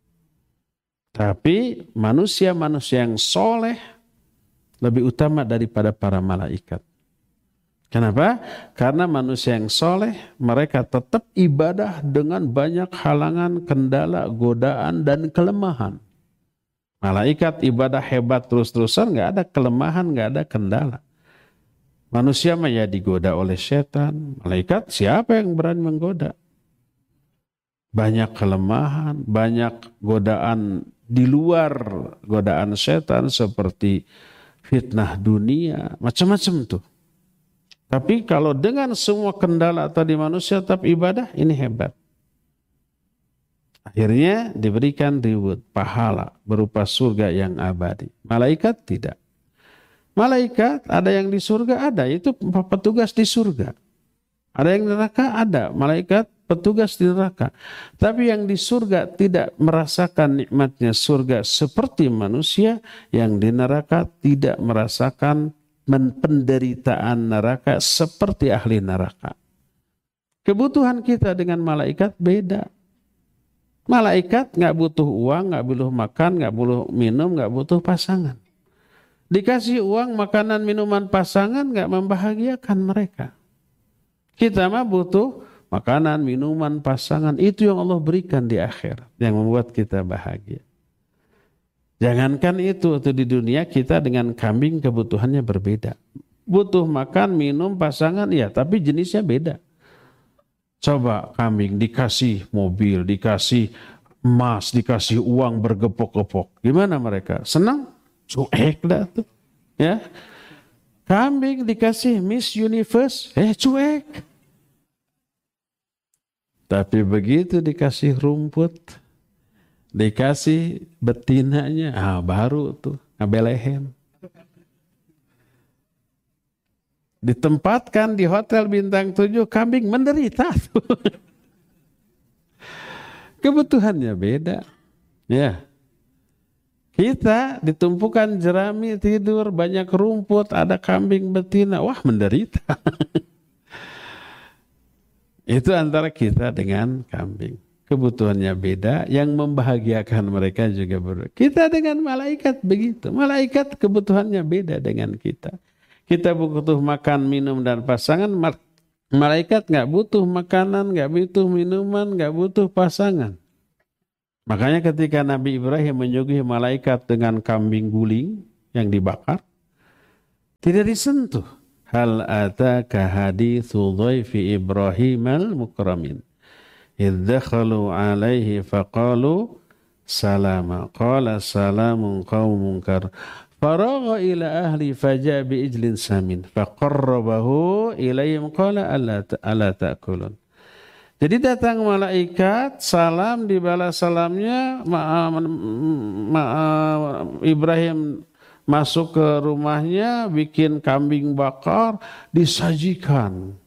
Tapi manusia-manusia yang soleh lebih utama daripada para malaikat. Kenapa? Karena manusia yang soleh, mereka tetap ibadah dengan banyak halangan, kendala, godaan, dan kelemahan. Malaikat ibadah hebat terus-terusan, nggak ada kelemahan, nggak ada kendala. Manusia mah ya digoda oleh setan. Malaikat siapa yang berani menggoda? Banyak kelemahan, banyak godaan di luar godaan setan seperti fitnah dunia, macam-macam tuh. Tapi kalau dengan semua kendala tadi manusia tetap ibadah, ini hebat. Akhirnya diberikan reward, pahala berupa surga yang abadi. Malaikat tidak. Malaikat ada yang di surga, ada. Itu petugas di surga. Ada yang di neraka, ada. Malaikat petugas di neraka. Tapi yang di surga tidak merasakan nikmatnya surga seperti manusia. Yang di neraka tidak merasakan penderitaan neraka seperti ahli neraka. Kebutuhan kita dengan malaikat beda. Malaikat nggak butuh uang, nggak butuh makan, nggak butuh minum, nggak butuh pasangan. Dikasih uang, makanan, minuman, pasangan nggak membahagiakan mereka. Kita mah butuh makanan, minuman, pasangan. Itu yang Allah berikan di akhirat yang membuat kita bahagia. Jangankan itu di dunia kita dengan kambing kebutuhannya berbeda. Butuh makan, minum, pasangan, ya, tapi jenisnya beda. Coba kambing dikasih mobil, dikasih emas, dikasih uang bergepok-gepok. Gimana mereka? Senang? Cuek dah tuh. Ya. Kambing dikasih Miss Universe, cuek. Tapi begitu dikasih rumput, dikasih betinanya, baru tuh ngabelehen. Ditempatkan di hotel bintang 7, kambing menderita tuh. Kebutuhannya beda. Ya. Kita ditumpukan jerami, tidur, banyak rumput, ada kambing betina, wah menderita. Itu antara kita dengan kambing. Kebutuhannya beda, yang membahagiakan mereka juga berbeda. Kita dengan malaikat begitu. Malaikat kebutuhannya beda dengan kita. Kita butuh makan, minum, dan pasangan. Malaikat nggak butuh makanan, nggak butuh minuman, nggak butuh pasangan. Makanya ketika Nabi Ibrahim menyuguhi malaikat dengan kambing guling yang dibakar, tidak disentuh. Hal ataka hadithu dhaifi Ibrahimal mukramin. Idh dakhalu alaihi faqalu salama. Qala salamun qaumun munkar. Faragha ila ahli faja'a bi ijlin samin. Faqarrabahu ilayhim qala alla ta'kulun. Jadi datang malaikat, salam, dibalas salamnya, Ibrahim masuk ke rumahnya, bikin kambing bakar, disajikan.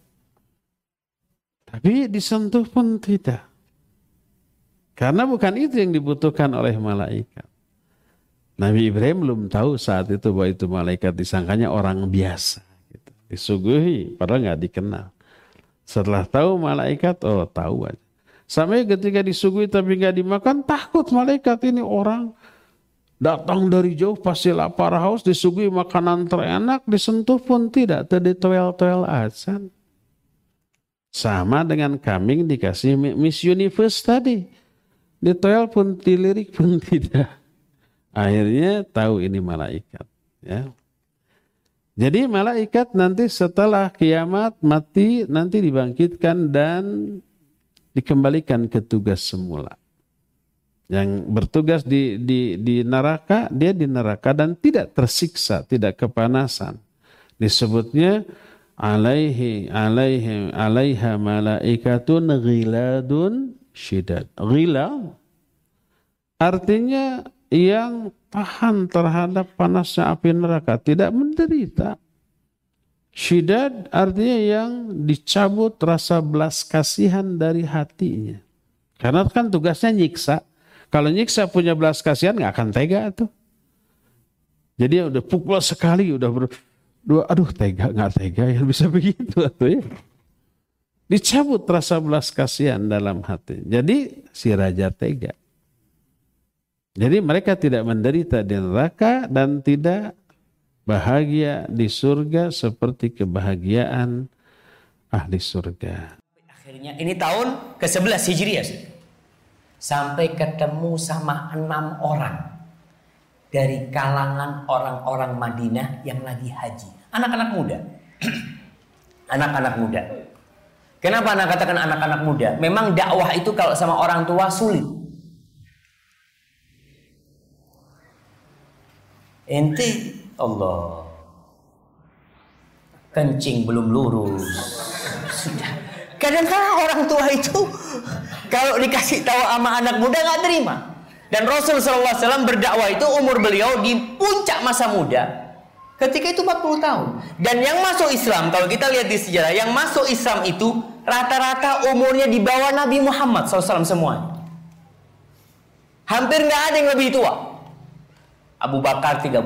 Tapi disentuh pun tidak. Karena bukan itu yang dibutuhkan oleh malaikat. Nabi Ibrahim belum tahu saat itu bahwa itu malaikat, disangkanya orang biasa. Gitu. Disuguhi, padahal nggak dikenal. Setelah tahu malaikat, oh tahu aja. Sampai ketika disuguhi tapi nggak dimakan, takut malaikat, ini orang datang dari jauh pasti lapar haus, disuguhi makanan terenak, disentuh pun tidak, tertoel-toel azan. Sama dengan kambing dikasih Miss Universe tadi, ditoel pun dilirik pun tidak. Akhirnya tahu ini malaikat. Ya. Jadi malaikat nanti setelah kiamat mati nanti dibangkitkan dan dikembalikan ke tugas semula. Yang bertugas di neraka, dia di neraka dan tidak tersiksa, tidak kepanasan. Disebutnya alaiha malaikatun ghiladun syidad. Ghilad artinya yang tahan terhadap panasnya api neraka, tidak menderita. Syidad artinya yang dicabut rasa belas kasihan dari hatinya. Karena kan tugasnya nyiksa. Kalau nyiksa punya belas kasihan nggak akan tega tuh. Jadi udah pukul sekali, udah aduh tega nggak tega yang bisa begitu tuh ya. Dicabut rasa belas kasihan dalam hati. Jadi si raja tega. Jadi mereka tidak menderita di neraka dan tidak bahagia di surga seperti kebahagiaan ahli surga. Akhirnya ini tahun ke-11 Hijriah. Sampai ketemu sama 6 orang dari kalangan orang-orang Madinah yang lagi haji. Anak-anak muda. Anak-anak muda. Kenapa anak katakan anak-anak muda? Memang dakwah itu kalau sama orang tua sulit. Ente Allah kencing belum lurus. Sudah. Kadang-kadang orang tua itu kalau dikasih tahu sama anak muda nggak terima. Dan Rasul SAW berdakwah itu umur beliau di puncak masa muda. Ketika itu 40 tahun. Dan yang masuk Islam, kalau kita lihat di sejarah, yang masuk Islam itu rata-rata umurnya di bawah Nabi Muhammad SAW semuanya. Hampir nggak ada yang lebih tua. Abu Bakar 38.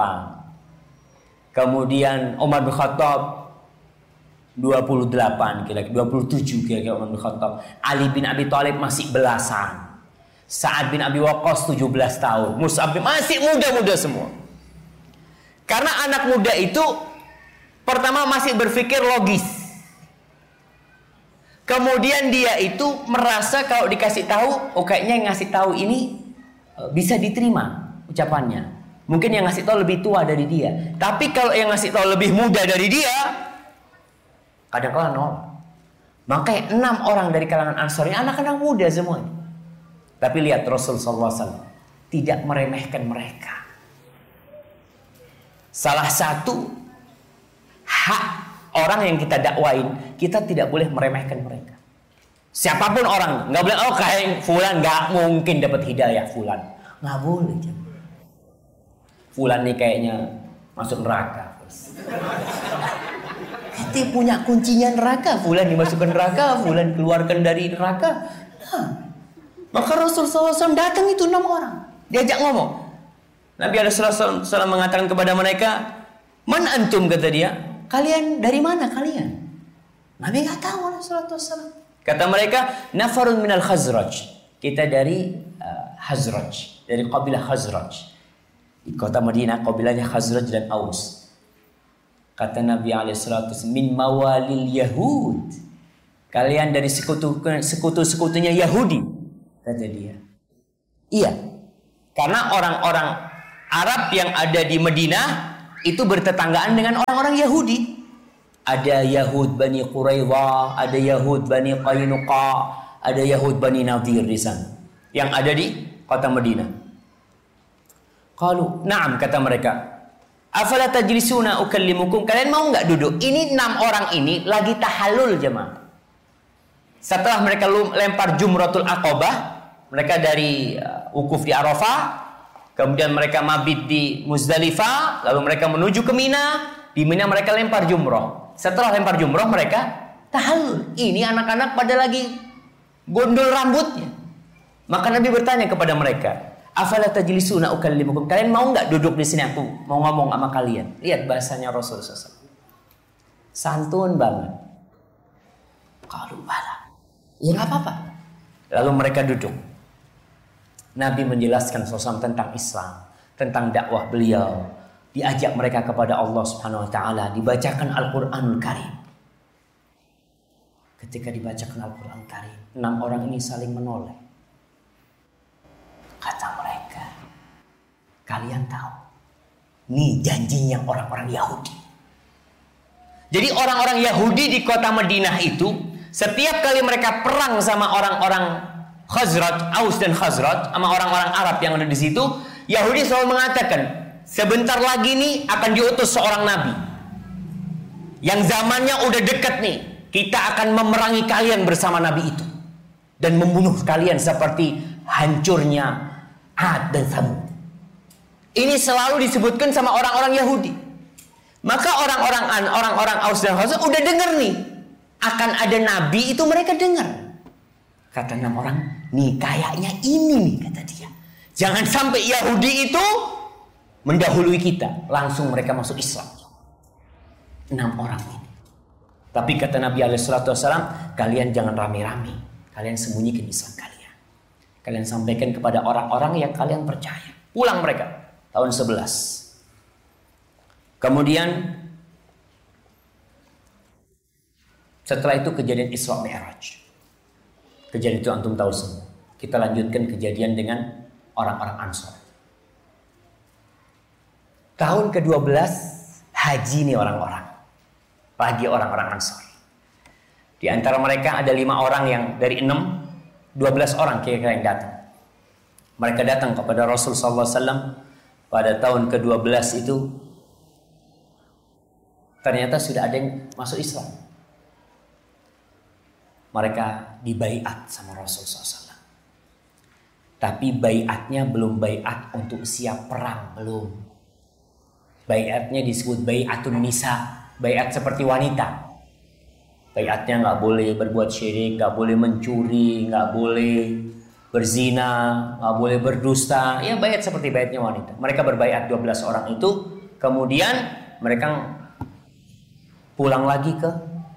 Kemudian Umar bin Khattab 28 kira-kira 27 kira-kira Umar bin Khattab. Ali bin Abi Thalib masih belasan. Sa'ad bin Abi Waqqas 17 tahun. Mus'ab masih muda-muda semua. Karena anak muda itu pertama masih berpikir logis. Kemudian dia itu merasa kalau dikasih tahu, oh kayaknya yang ngasih tahu ini bisa diterima ucapannya. Mungkin yang ngasih tahu lebih tua dari dia. Tapi kalau yang ngasih tahu lebih muda dari dia, kadang-kadang nolak. Makanya 6 orang dari kalangan Ansar ini anak-anak muda semuanya. Tapi lihat Rasulullah SAW tidak meremehkan mereka. Salah satu hak orang yang kita dakwain, kita tidak boleh meremehkan mereka. Siapapun orang, nggak boleh, oh kayak fulan nggak mungkin dapat hidayah fulan, nggak boleh. Fulan nih kayaknya masuk neraka. Kita punya kuncinya neraka. Fulan dimasukkan neraka, fulan keluarkan dari neraka. Nah, maka Rasulullah SAW datang itu 6 orang, diajak ngomong. Nabi SAW mengatakan kepada mereka, man antum, kata dia, kalian dari mana kalian? Nabi nggak tahu Rasulullah SAW. Kata mereka, nafarun minal Khazraj. Kita dari Khazraj, dari kabilah Khazraj. Di kota Madinah kabilahnya Khazraj dan Aus. Kata Nabi SAW, min mawalil Yahud. Kalian dari sekutu-sekutunya Yahudi, kata dia. Iya. Karena orang-orang Arab yang ada di Madinah itu bertetanggaan dengan orang-orang Yahudi. Ada Yahud Bani Quraidah, ada Yahud Bani Qainuqa, ada Yahud Bani Nadir di sana yang ada di kota Madinah. Qalu, "Na'am," kata mereka. "Afala tajlisuna ukallimukum?" Kalian mau enggak duduk? Ini 6 orang ini lagi tahallul, jemaah. Setelah mereka lempar Jumratul Aqabah, mereka dari wukuf di Arafah, kemudian mereka mabit di Muzdalifah, lalu mereka menuju ke Mina. Di Mina mereka lempar jumrah. Setelah lempar jumrah mereka tahallul. Ini anak-anak pada lagi gondol rambutnya. Maka Nabi bertanya kepada mereka, "Afala tajlisuna ukallimukum?" Kalian mau enggak duduk di sini, aku mau ngomong sama kalian. Lihat bahasanya Rasulullah SAW. Santun banget. Kalau bala, ya nggak apa-apa. Lalu mereka duduk. Nabi menjelaskan SAW tentang Islam, tentang dakwah beliau. Diajak mereka kepada Allah Subhanahu wa taala, dibacakan Al-Qur'anul Karim. Ketika dibacakan Al-Qur'an Karim, 6 orang ini saling menoleh. Kata mereka, "Kalian tahu, ini janjinya orang-orang Yahudi." Jadi orang-orang Yahudi di kota Madinah itu, setiap kali mereka perang sama orang-orang Khazraj, Aus dan Khazraj, sama orang-orang Arab yang ada di situ, Yahudi selalu mengatakan, sebentar lagi nih akan diutus seorang nabi yang zamannya udah deket nih, kita akan memerangi kalian bersama nabi itu dan membunuh kalian seperti hancurnya Ad dan Tsamud. Ini selalu disebutkan sama orang-orang Yahudi. Maka orang-orang Aus dan Khazraj udah dengar nih akan ada nabi itu, mereka dengar. Kata 6 orang, nih kayaknya ini nih, kata dia. Jangan sampai Yahudi itu mendahului kita, langsung mereka masuk Islam. 6 orang ini. Tapi kata Nabi SAW, kalian jangan rame-rame, kalian sembunyikan Islam kalian. Kalian sampaikan kepada orang-orang yang kalian percaya. Pulang mereka tahun 11. Kemudian setelah itu kejadian Isra Mi'raj. Kejadian itu antum tahu semua. Kita lanjutkan kejadian dengan orang-orang Ansor. Tahun ke-12 haji nih orang-orang. Lagi orang-orang Ansor. Di antara mereka ada 5 orang yang dari 6, 12 orang kira-kira yang datang. Mereka datang kepada Rasul SAW pada tahun ke-12 itu. Ternyata sudah ada yang masuk Islam. Mereka dibaiat sama Rasul SAW. Tapi baiatnya belum baiat untuk siap perang, belum. Baiatnya disebut baiatun nisa, baiat seperti wanita. Baiatnya nggak boleh berbuat syirik, nggak boleh mencuri, nggak boleh berzina, nggak boleh berdusta. Ya baiat seperti baiatnya wanita. Mereka berbaiat 12 orang itu, kemudian mereka pulang lagi ke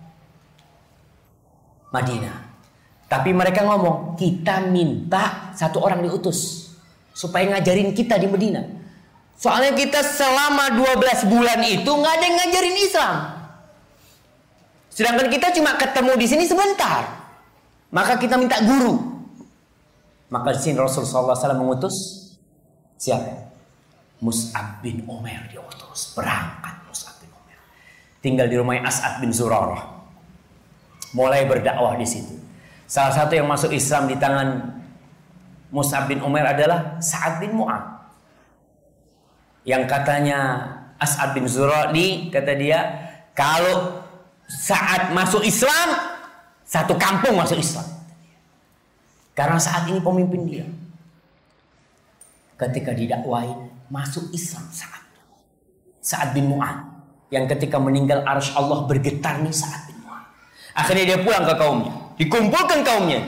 Madinah. Tapi mereka ngomong, kita minta 1 orang diutus supaya ngajarin kita di Madinah. Soalnya kita selama 12 bulan itu nggak ada yang ngajarin Islam. Sedangkan kita cuma ketemu di sini sebentar. Maka kita minta guru. Maka di sini Rasulullah SAW mengutus siapa? Mus'ab bin Umair diutus. Berangkat Mus'ab bin Umair. Tinggal di rumah As'ad bin Zurarah. Mulai berdakwah di situ. Salah satu yang masuk Islam di tangan Mus'ab bin Umair adalah Sa'ad bin Mu'ad. Yang katanya As'ad bin Zurarah, kata dia, kalau Sa'ad masuk Islam, 1 kampung masuk Islam. Karena saat ini pemimpin dia. Ketika didakwain, masuk Islam Sa'ad bin Mu'ad. Yang ketika meninggal arsy Allah bergetar nih Sa'ad bin Mu'ad. Akhirnya dia pulang ke kaumnya. Dikumpulkan kaumnya.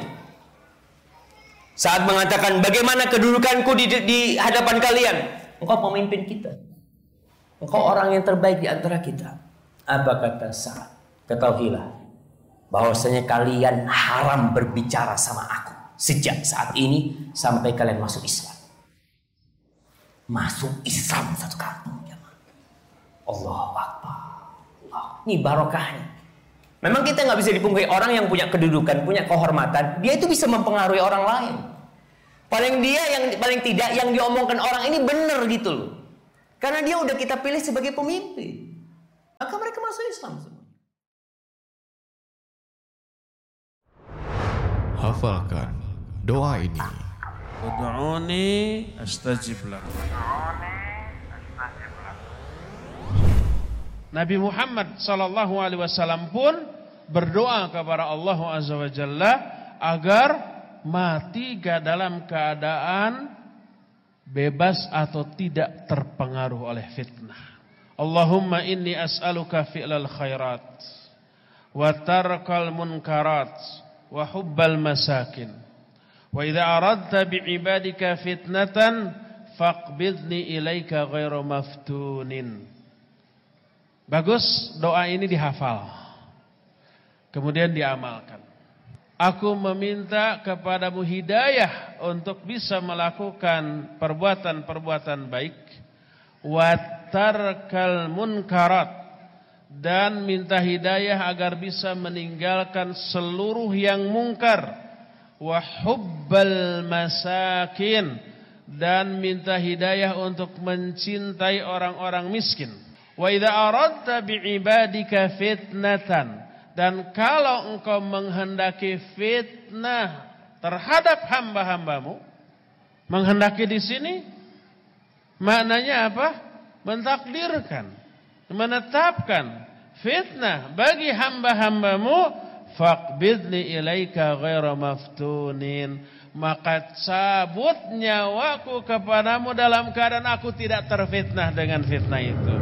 Saat mengatakan, bagaimana kedudukanku di hadapan kalian? Engkau pemimpin kita. Engkau orang yang terbaik di antara kita. Apa kata Sa'ad? Ketahuilah bahwasanya kalian haram berbicara sama aku sejak saat ini sampai kalian masuk Islam. Masuk Islam 1 kampung. Allahu Akbar. Ini barokahnya. Memang kita nggak bisa dipungkiri, orang yang punya kedudukan, punya kehormatan, dia itu bisa mempengaruhi orang lain. Paling tidak yang diomongkan orang ini benar gitu loh. Karena dia udah kita pilih sebagai pemimpin. Maka mereka masuk Islam semua. Hafalkan doa ini. Ud'uni astajib lakum. Nabi Muhammad sallallahu alaihi wasallam pun berdoa kepada Allah Azza wa Jalla agar mati dalam keadaan bebas atau tidak terpengaruh oleh fitnah. Allahumma inni as'aluka fi'lal khairat wa tarkal munkarat wa hubbal masakin. Wa idza aradta bi'ibadika fitnatan faqbidni ilaika ghairu maftunin. Bagus, doa ini dihafal. Kemudian diamalkan. Aku meminta kepadamu hidayah untuk bisa melakukan perbuatan-perbuatan baik. Wa tarkal munkarat. Dan minta hidayah agar bisa meninggalkan seluruh yang mungkar. Wa hubbal masakin. Dan minta hidayah untuk mencintai orang-orang miskin. Wa idza aradta bi'ibadika fitnatan. Dan kalau engkau menghendaki fitnah terhadap hamba-hambamu, menghendaki di sini maknanya apa? Mentakdirkan, menetapkan fitnah bagi hamba-hambamu, faqbidni ilaika ghairu maftunin, maka cabut nyawaku kepadamu dalam keadaan aku tidak terfitnah dengan fitnah itu.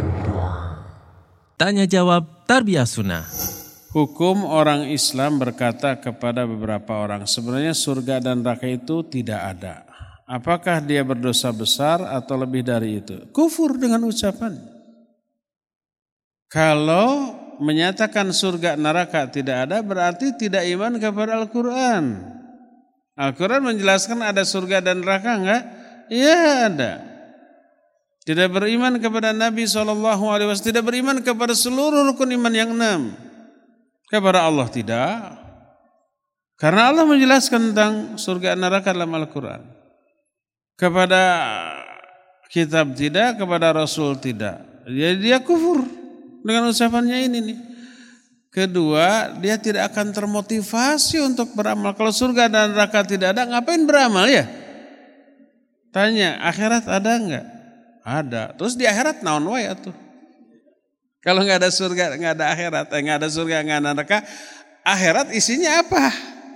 Tanya jawab Tarbiyah Sunnah. Hukum orang Islam berkata kepada beberapa orang, sebenarnya surga dan neraka itu tidak ada. Apakah dia berdosa besar atau lebih dari itu? Kufur dengan ucapan. Kalau menyatakan surga neraka tidak ada, berarti tidak iman kepada Al-Quran. Al-Quran menjelaskan ada surga dan neraka enggak? Iya ada. Tidak beriman kepada Nabi SAW, tidak beriman kepada seluruh rukun iman yang 6. Kepada Allah tidak. Karena Allah menjelaskan tentang surga neraka dalam Al-Quran. Kepada kitab tidak, kepada Rasul tidak. Jadi dia kufur dengan ucapannya ini nih. Kedua, dia tidak akan termotivasi untuk beramal. Kalau surga dan neraka tidak ada, ngapain beramal ya? Tanya, akhirat ada enggak? Ada. Terus di akhirat naon wae atuh? Kalau nggak ada surga, nggak ada akhirat, nggak ada surga, nggak ada neraka, akhirat isinya apa?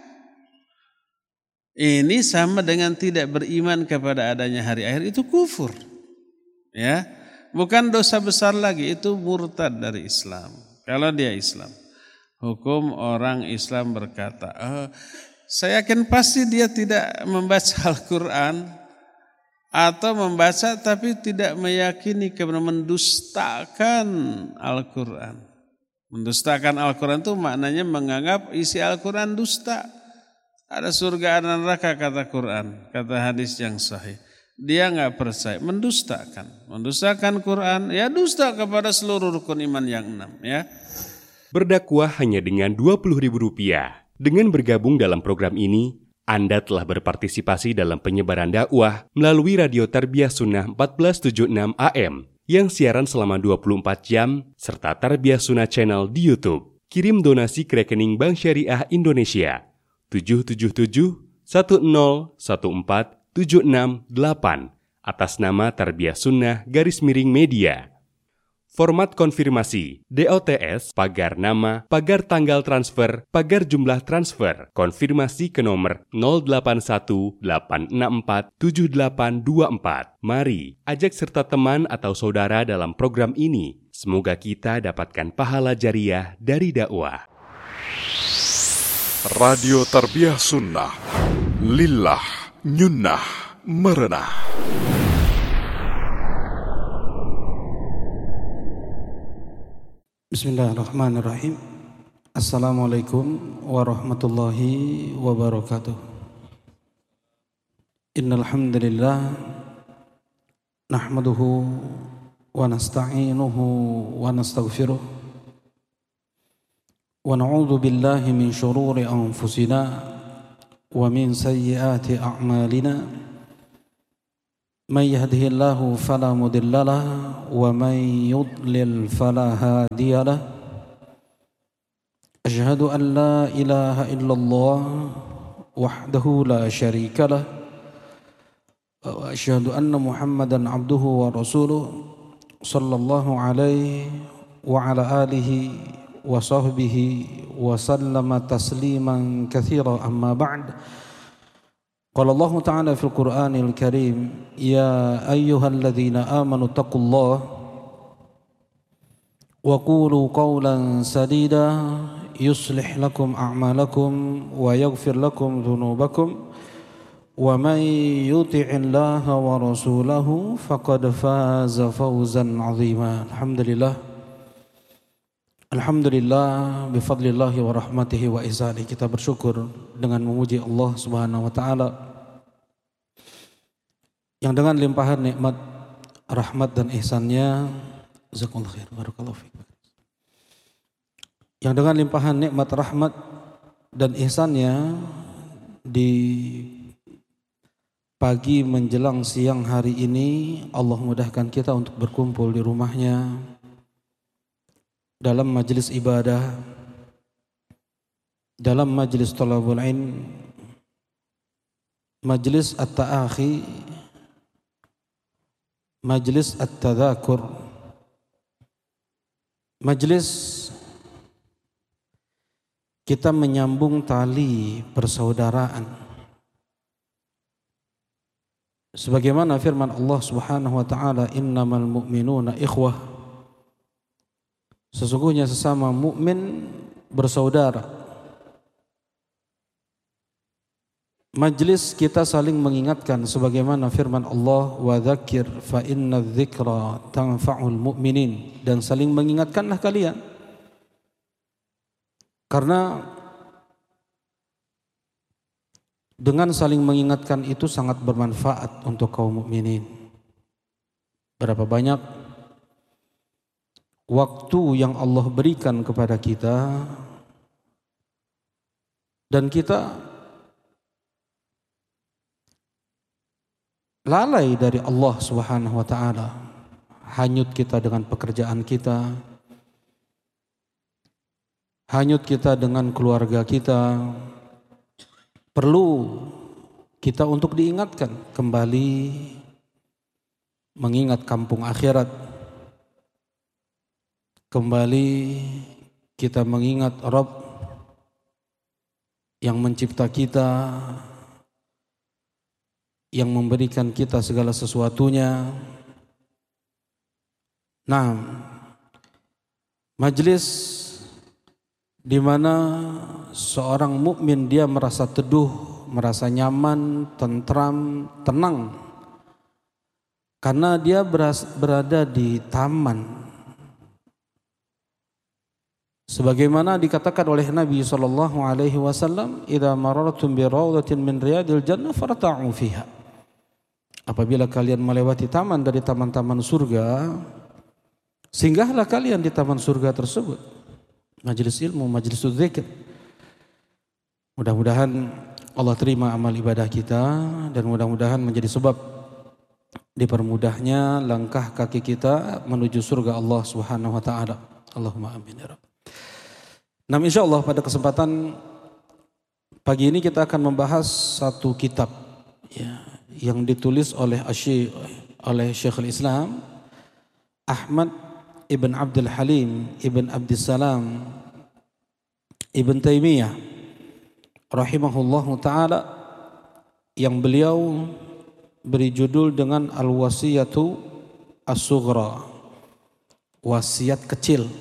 Ini sama dengan tidak beriman kepada adanya hari akhir, itu kufur, ya, bukan dosa besar lagi, itu murtad dari Islam. Kalau dia Islam, hukum orang Islam berkata, saya yakin pasti dia tidak membaca Al-Quran. Atau membaca tapi tidak meyakini kebenaran, mendustakan Al-Quran. Mendustakan Al-Quran itu maknanya menganggap isi Al-Quran dusta. Ada surga dan neraka kata Quran, kata hadis yang sahih. Dia enggak percaya, mendustakan. Mendustakan Quran, ya dusta kepada seluruh rukun iman yang 6 ya. Berdakwah hanya dengan Rp20.000. Dengan bergabung dalam program ini, Anda telah berpartisipasi dalam penyebaran dakwah melalui Radio Tarbiyah Sunnah 1476 AM yang siaran selama 24 jam serta Tarbiyah Sunnah Channel di YouTube. Kirim donasi ke rekening Bank Syariah Indonesia 777-1014-768 atas nama Tarbiyah Sunnah _media. Format konfirmasi, DOTS, pagar nama, pagar tanggal transfer, pagar jumlah transfer, konfirmasi ke nomor 0818647824. Mari, ajak serta teman atau saudara dalam program ini. Semoga kita dapatkan pahala jariah dari dakwah. Radio Tarbiyah Sunnah, lillah, nyunnah, merenah. Bismillahirrahmanirrahim. Assalamualaikum warahmatullahi wabarakatuh. Innal hamdalillah nahmaduhu wa nasta'inuhu wa nastaghfiruh wa na'udzu billahi min shururi anfusina ومن سيئات أعمالنا من يهده الله فلا مضل له ومن يضلل فلا هادي له أشهد أن لا إله إلا الله وحده لا شريك له وأشهد أن محمدا عبده ورسوله صلى الله عليه وعلى آله وصحبه وسلم تسليما كثيرا أما بعد قال الله تعالى في القرآن الكريم يا أيها الذين آمنوا اتقوا الله وقولوا قولا سديدا يصلح لكم أعمالكم ويغفر لكم ذنوبكم ومن يطع الله ورسوله فقد فاز فوزا عظيما Alhamdulillah bifadlillahi wa rahmatihi wa ihsani. Kita bersyukur dengan memuji Allah Subhanahu wa taala yang dengan limpahan nikmat, rahmat dan ihsannya, jazakallahu khair, barakallahu fiik. Yang dengan limpahan nikmat, rahmat dan ihsannya di pagi menjelang siang hari ini Allah mudahkan kita untuk berkumpul di rumahnya dalam majelis ibadah, dalam majelis thalabul ilm, majelis at-ta'akhi, majelis at-tadzakur, majelis kita menyambung tali persaudaraan. Sebagaimana firman Allah Subhanahu wa taala, innamal mu'minuna ikhwah. Sesungguhnya sesama mukmin bersaudara. Majlis kita saling mengingatkan sebagaimana firman Allah, wa dzakir fa inna dzikra tanfa'ul mu'minin, dan saling mengingatkanlah kalian karena dengan saling mengingatkan itu sangat bermanfaat untuk kaum mukminin. Berapa banyak waktu yang Allah berikan kepada kita dan kita lalai dari Allah Subhanahu wa taala. Hanyut kita dengan pekerjaan kita, hanyut kita dengan keluarga kita. Perlu kita untuk diingatkan kembali mengingat kampung akhirat. Kembali kita mengingat Rabb yang mencipta kita, yang memberikan kita segala sesuatunya. Nah, majlis di mana seorang mukmin dia merasa teduh, merasa nyaman, tentram, tenang, karena dia berada di taman. Sebagaimana dikatakan oleh Nabi SAW, "Idza marartum bi rawdatin min riyadil jannah farta'u fiha." Apabila kalian melewati taman dari taman-taman surga, singgahlah kalian di taman surga tersebut. Majelis ilmu, majelis dzikir. Mudah-mudahan Allah terima amal ibadah kita dan mudah-mudahan menjadi sebab dipermudahnya langkah kaki kita menuju surga Allah Subhanahu wa taala. Allahumma amin ya rabb. Nah, insyaallah pada kesempatan pagi ini kita akan membahas satu kitab ya, yang ditulis oleh Syekhul Islam Ahmad ibn Abdul Halim ibn Abdissalam ibn Taimiyah rahimahullahu taala, yang beliau beri judul dengan Al-Wasiyatu As-Sughra, wasiat kecil.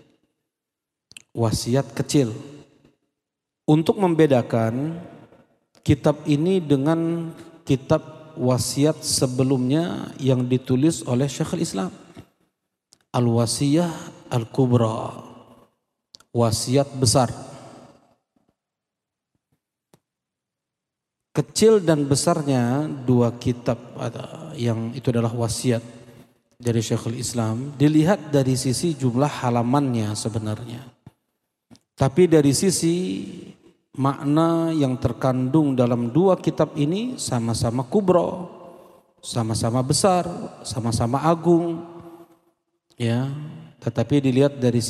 Wasiat kecil, untuk membedakan kitab ini dengan kitab wasiat sebelumnya yang ditulis oleh Syekhul Islam, Al-Wasiyah Al-Kubra, wasiat besar. Kecil dan besarnya dua kitab yang itu adalah wasiat dari Syekhul Islam, dilihat dari sisi jumlah halamannya sebenarnya. Tapi dari sisi makna yang terkandung dalam dua kitab ini sama-sama kubro, sama-sama besar, sama-sama agung, ya. Tetapi dilihat dari